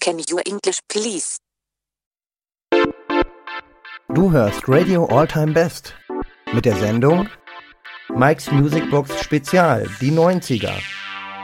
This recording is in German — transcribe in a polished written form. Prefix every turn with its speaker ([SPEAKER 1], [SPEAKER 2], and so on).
[SPEAKER 1] Can you English please?
[SPEAKER 2] Du hörst Radio All Time Best mit der Sendung Mike's Music Box Spezial, die 90er.